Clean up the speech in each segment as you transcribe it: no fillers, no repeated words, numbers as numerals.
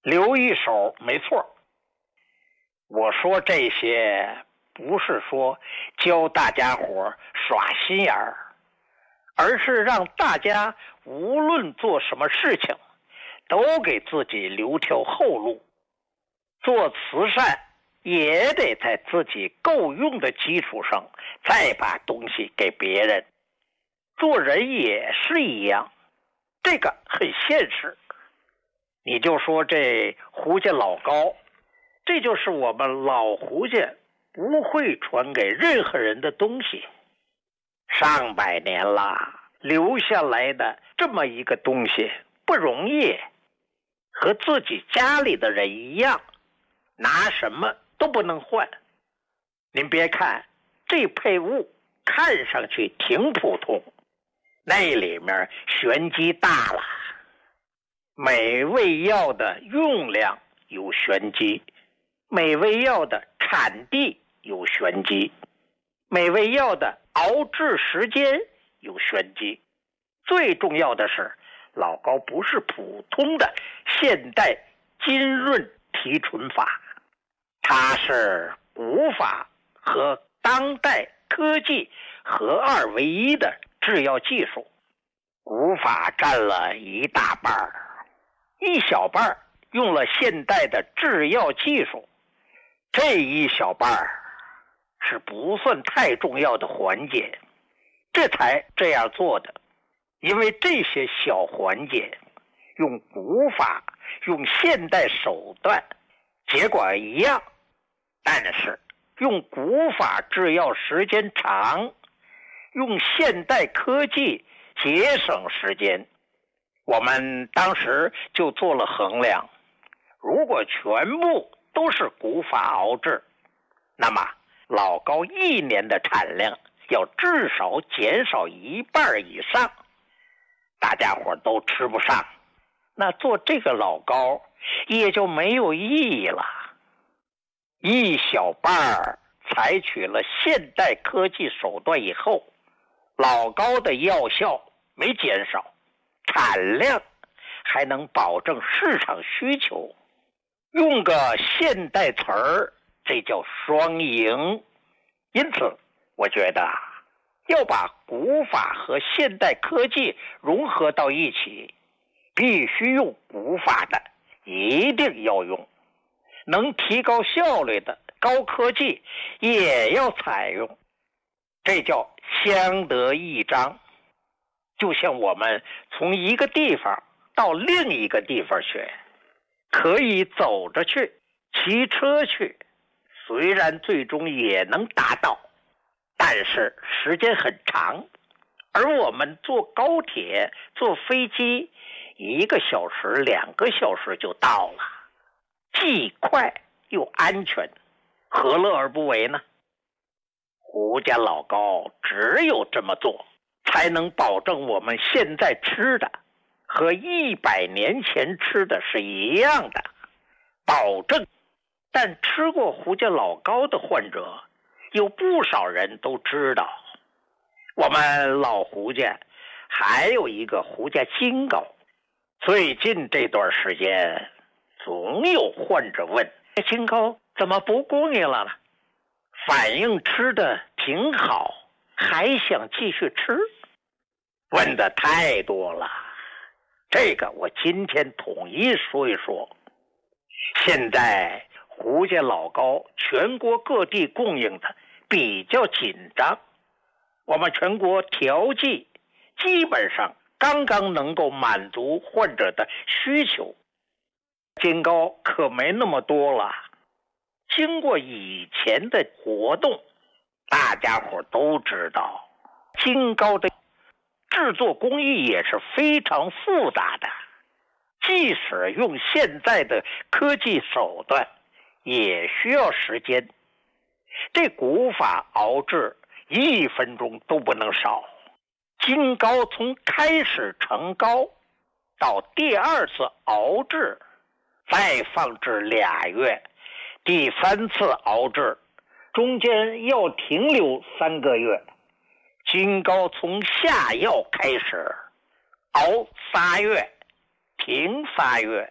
留一手没错。我说这些不是说教大家伙耍心眼儿，而是让大家无论做什么事情都给自己留条后路。做慈善也得在自己够用的基础上再把东西给别人。做人也是一样，这个很现实。你就说这胡家老高，这就是我们老胡家不会传给任何人的东西。上百年了，留下来的这么一个东西不容易，和自己家里的人一样，拿什么都不能换。您别看这配物看上去挺普通，那里面玄机大了。每味药的用量有玄机，每味药的产地有玄机，每味药的熬制时间有玄机。最重要的是，老高不是普通的现代金润提纯法，它是古法和当代科技合二为一的制药技术。古法占了一大半儿，一小半儿用了现代的制药技术，这一小半儿是不算太重要的环节，这才这样做的。因为这些小环节用古法用现代手段结果一样，但是用古法制药时间长，用现代科技节省时间。我们当时就做了衡量，如果全部都是古法熬制，那么老高一年的产量要至少减少一半以上，大家伙都吃不上，那做这个老高也就没有意义了。一小半采取了现代科技手段以后，老高的药效没减少，产量还能保证市场需求。用个现代词儿，这叫双赢。因此我觉得要把古法和现代科技融合到一起，必须用古法的一定要用，能提高效率的高科技也要采用，这叫相得益彰。就像我们从一个地方到另一个地方去，可以走着去，骑车去，虽然最终也能达到，但是时间很长。而我们坐高铁坐飞机1个小时2个小时就到了，既快又安全，何乐而不为呢？胡家老高只有这么做，才能保证我们现在吃的和100年前吃的是一样的，保证。但吃过胡家老高的患者有不少人都知道，我们老胡家还有一个胡家金膏。最近这段时间总有患者问，金膏怎么不供应了呢？反应吃的挺好，还想继续吃。问的太多了，这个我今天统一说一说。现在胡家老高全国各地供应的比较紧张，我们全国调剂基本上刚刚能够满足患者的需求，金膏可没那么多了。经过以前的活动，大家伙都知道金膏的制作工艺也是非常复杂的，即使用现在的科技手段也需要时间。这古法熬制1分钟都不能少。金膏从开始成膏到第2次熬制，再放置2月，第3次熬制中间要停留3个月。金膏从下药开始熬3月，停3月，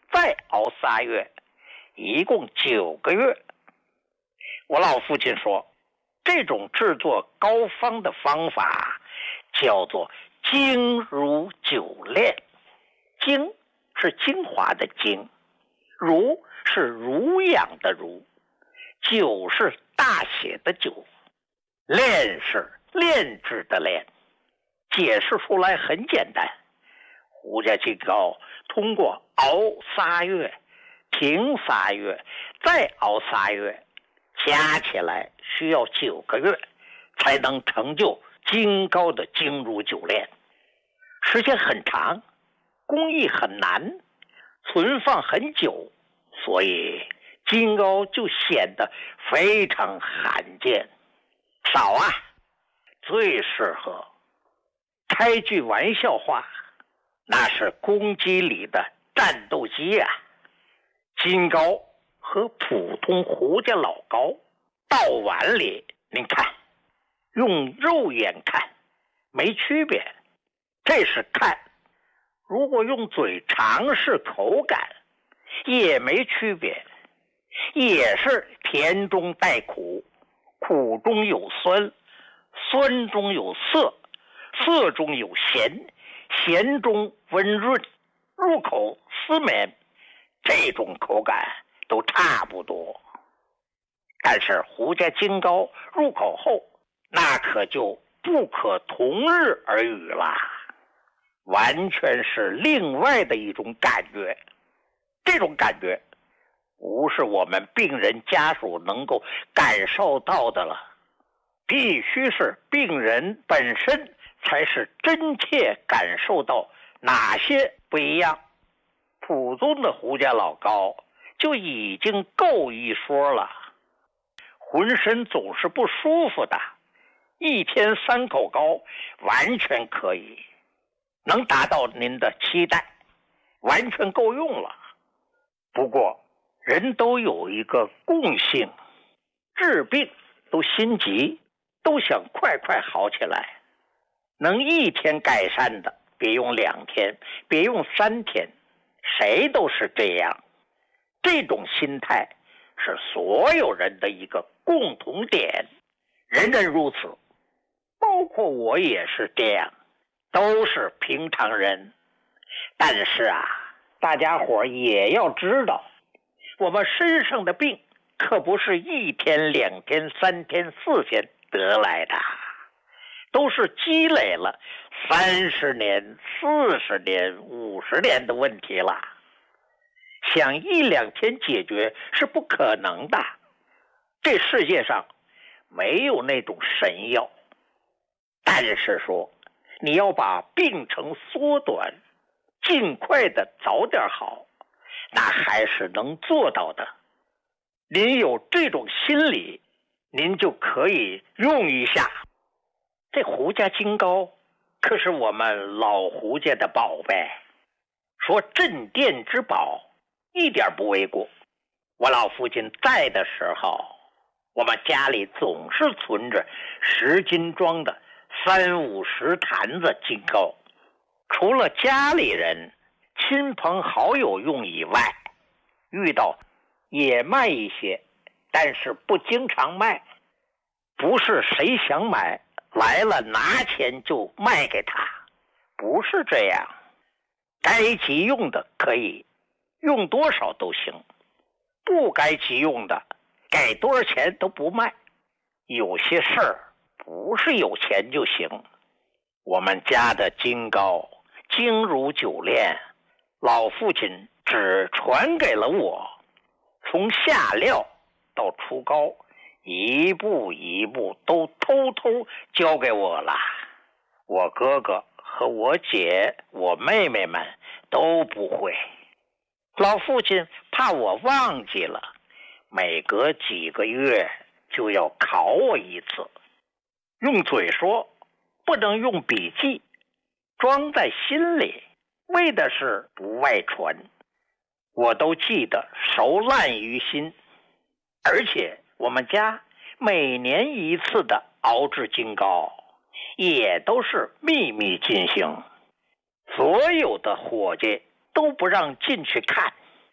再熬3月，一共9个月。我老父亲说，这种制作膏方的方法叫做精乳酒炼。精是精华的精，乳是乳养的乳，酒是大写的酒，炼是炼制的炼。解释出来很简单，胡家金膏通过熬3月，停3月，再熬3月，加起来需要9个月，才能成就金膏的精乳酒炼。时间很长，工艺很难，存放很久，所以金膏就显得非常罕见。少啊，最适合。开句玩笑话，那是公鸡里的战斗机啊！金膏和普通胡家老膏倒碗里，您看，用肉眼看没区别，这是看。如果用嘴尝试口感，也没区别，也是甜中带苦，苦中有酸，酸中有涩，涩中有咸，咸中温润，入口丝绵，这种口感都差不多。但是胡家金膏入口后，那可就不可同日而语了，完全是另外的一种感觉。这种感觉不是我们病人家属能够感受到的了，必须是病人本身才是真切感受到哪些不一样。普通的胡家老膏就已经够一说了，浑身总是不舒服的，1天3口膏完全可以，能达到您的期待，完全够用了。不过人都有一个共性，治病都心急，都想快快好起来。能1天改善的，别用2天，别用3天，谁都是这样。这种心态是所有人的一个共同点，人人如此，包括我也是这样，都是平常人。但是啊，大家伙也要知道，我们身上的病可不是1天2天3天4天得来的，都是积累了30年40年50年的问题了，想1、2天解决是不可能的。这世界上没有那种神药，但是说你要把病程缩短，尽快的早点好，那还是能做到的。您有这种心理，您就可以用一下。这胡家金膏可是我们老胡家的宝贝，说镇店之宝一点不为过。我老父亲在的时候，我们家里总是存着10斤装的30-50坛子金膏，除了家里人亲朋好友用以外，遇到也卖一些，但是不经常卖，不是谁想买来了拿钱就卖给他，不是这样。该急用的可以用多少都行，不该急用的给多少钱都不卖。有些事儿不是有钱就行。我们家的金膏精乳酒炼，老父亲只传给了我，从下料到出膏，一步一步都偷偷教给我了。我哥哥和我姐我妹妹们都不会，老父亲怕我忘记了，每隔几个月就要考我一次。用嘴说，不能用笔记，装在心里，为的是不外传。我都记得熟烂于心，而且我们家每年一次的熬制金膏也都是秘密进行，所有的伙计都不让进去看，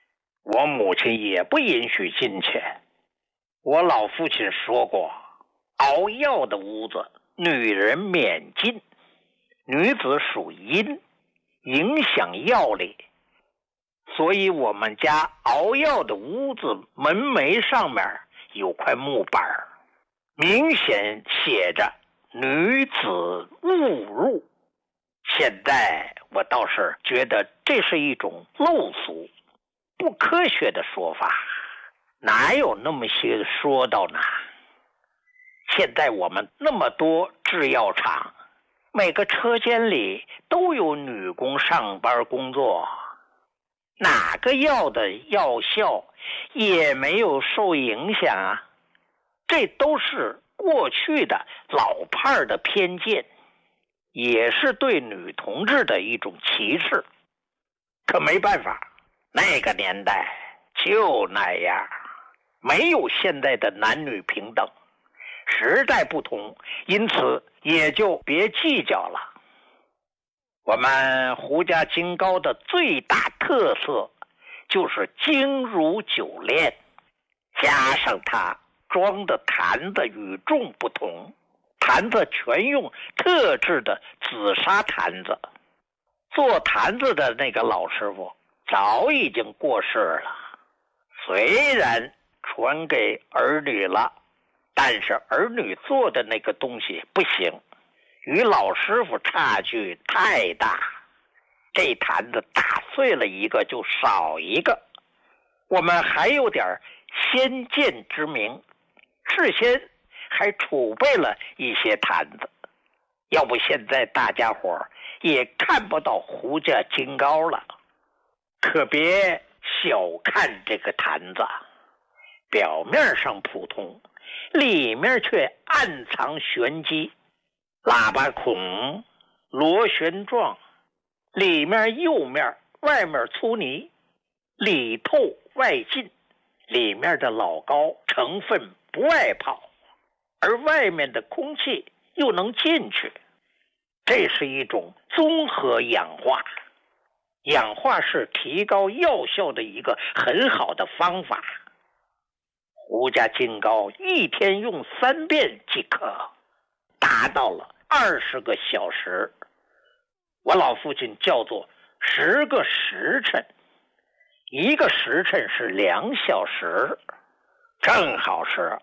我母亲也不允许进去。我老父亲说过，熬药的屋子女人免进，女子属阴，影响药力。所以我们家熬药的屋子门楣上面有块木板，明显写着女子勿入。现在我倒是觉得这是一种陋俗不科学的说法，哪有那么些说道呢？现在我们那么多制药厂，每个车间里都有女工上班工作，哪个药的药效也没有受影响啊。这都是过去的老派的偏见，也是对女同志的一种歧视。可没办法，那个年代就那样，没有现在的男女平等，时代不同，因此也就别计较了。我们胡家金糕的最大特色就是精如酒炼，加上它装的坛子与众不同，坛子全用特制的紫砂坛子。做坛子的那个老师傅早已经过世了，虽然传给儿女了，但是儿女做的那个东西不行，与老师傅差距太大，这坛子打碎了一个就少一个。我们还有点先见之明，事先还储备了一些坛子，要不现在大家伙也看不到胡家金糕了。可别小看这个坛子，表面上普通，里面却暗藏玄机。喇叭孔螺旋状，里面釉面，外面粗泥，里透外进，里面的老膏成分不外跑，而外面的空气又能进去。这是一种综合氧化，氧化是提高药效的一个很好的方法。胡家金糕一天用3遍即可，达到了20个小时。我老父亲叫做10个时辰，一个时辰是2小时，正好是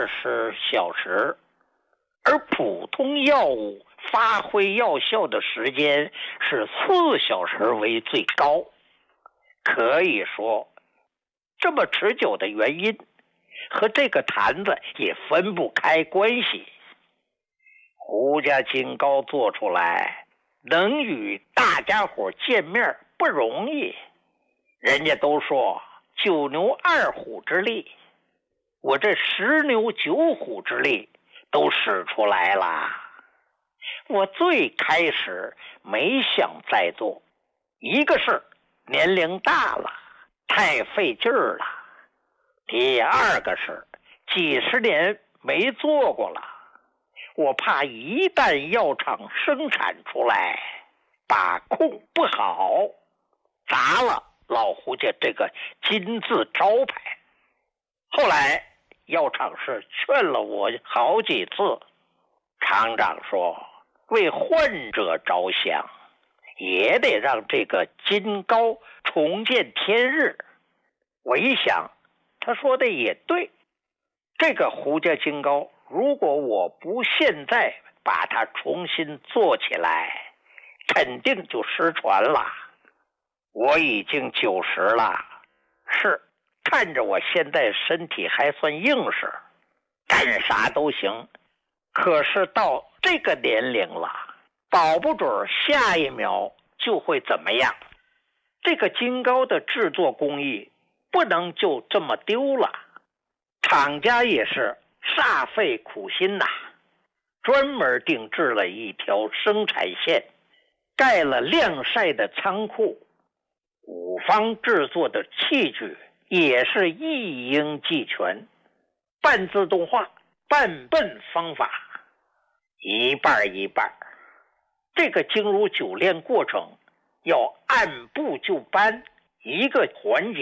20小时。而普通药物发挥药效的时间是4小时为最高。可以说，这么持久的原因和这个坛子也分不开关系。胡家金糕做出来能与大家伙见面不容易，人家都说9牛2虎之力，我这10牛9虎之力都使出来了。我最开始没想再做，一个是年龄大了，太费劲儿了；第二个是几十年没做过了，我怕一旦药厂生产出来，把控不好，砸了老胡家这个金字招牌。后来药厂是劝了我好几次，厂长说为患者着想，也得让这个金糕重见天日。我一想，他说的也对，这个胡家金糕如果我不现在把它重新做起来，肯定就失传了。我已经90了，是看着我现在身体还算硬实，干啥都行。可是到这个年龄了，保不准下一秒就会怎么样。这个金糕的制作工艺不能就这么丢了，厂家也是煞费苦心呐，专门定制了一条生产线，盖了晾晒的仓库，古方制作的器具也是一应俱全，半自动化半笨方法，一半一半。这个精如酒炼过程要按部就班，一个环节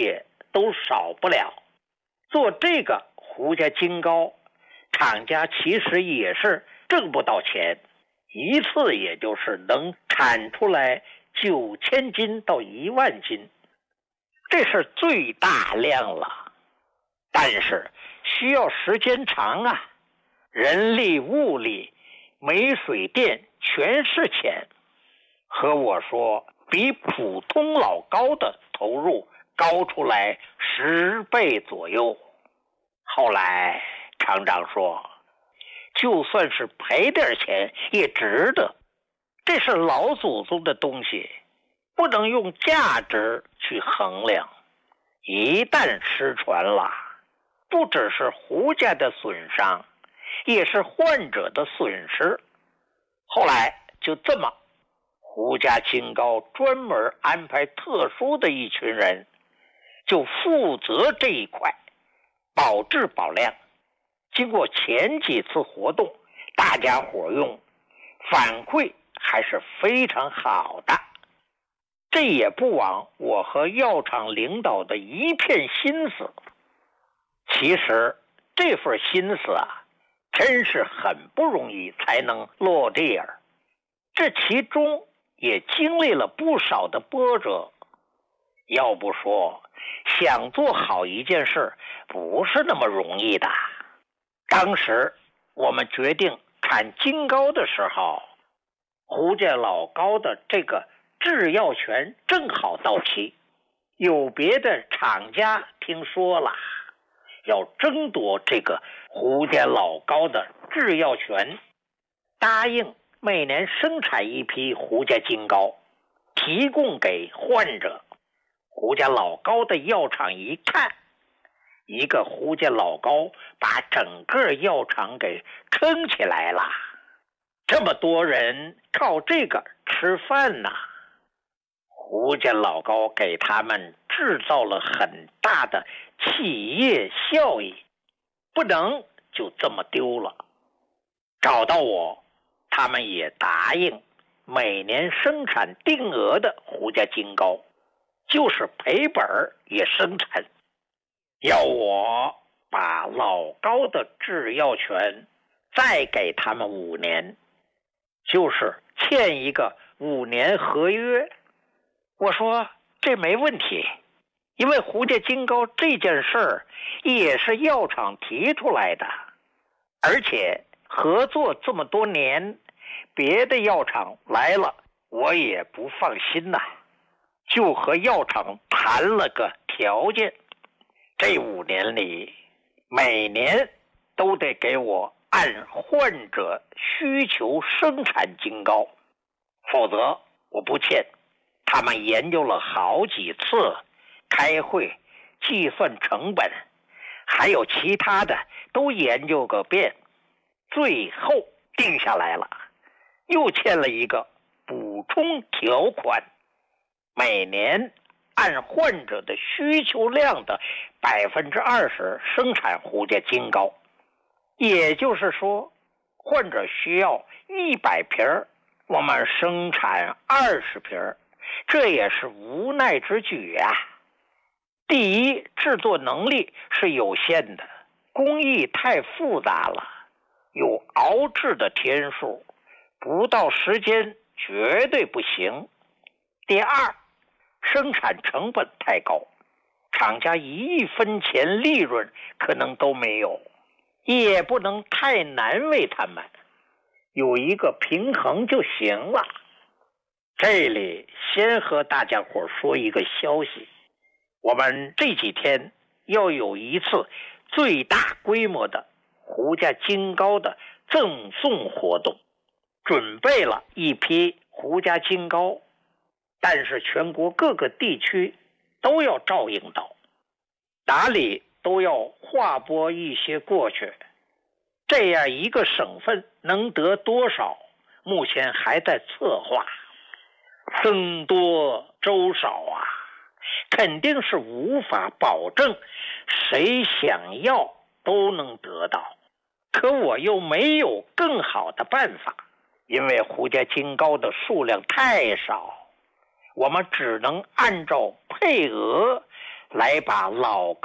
都少不了。做这个胡家金糕，厂家其实也是挣不到钱，一次也就是能产出来9000斤到10000斤，这是最大量了。但是需要时间长啊，人力物力煤水电全是钱，和我说比普通老高的投入高出来10倍左右。后来厂长说，就算是赔点钱也值得，这是老祖宗的东西，不能用价值去衡量，一旦失传了，不只是胡家的损伤，也是患者的损失。后来就这么，胡家金糕专门安排特殊的一群人，就负责这一块，保质保量。经过前几次活动，大家伙用，反馈还是非常好的。这也不枉我和药厂领导的一片心思。其实这份心思啊，真是很不容易才能落地儿，这其中也经历了不少的波折。要不说想做好一件事不是那么容易的。当时我们决定产金糕的时候，胡家老高的这个制药权正好到期，有别的厂家听说了，要争夺这个胡家老高的制药权，答应每年生产一批胡家金糕，提供给患者。胡家老高的药厂一看，一个胡家老高把整个药厂给撑起来了，这么多人靠这个吃饭呐。胡家老高给他们制造了很大的企业效益，不能就这么丢了。找到我，他们也答应每年生产定额的胡家金糕，就是赔本也生产。要我把老高的制药权再给他们5年，就是签一个5年合约。我说这没问题，因为胡家金糕这件事儿也是药厂提出来的，而且合作这么多年，别的药厂来了我也不放心呐，就和药厂谈了个条件，这5年里每年都得给我按患者需求生产金糕，否则我不签。他们研究了好几次，开会计算成本，还有其他的都研究个遍，最后定下来了，又签了一个补充条款，每年按患者的需求量的20%生产胡家金糕。也就是说，患者需要100瓶，我们生产20瓶，这也是无奈之举啊。第一，制作能力是有限的，工艺太复杂了，有熬制的天数，不到时间绝对不行。第二，生产成本太高，厂家1分钱利润可能都没有，也不能太难为他们，有一个平衡就行了。这里先和大家伙说一个消息，我们这几天要有一次最大规模的胡家金糕的赠送活动，准备了一批胡家金糕，但是全国各个地区都要照应到，哪里都要划拨一些过去，这样一个省份能得多少，目前还在策划。僧多粥少啊，肯定是无法保证谁想要都能得到，可我又没有更好的办法，因为胡家金糕的数量太少，我们只能按照配额来把老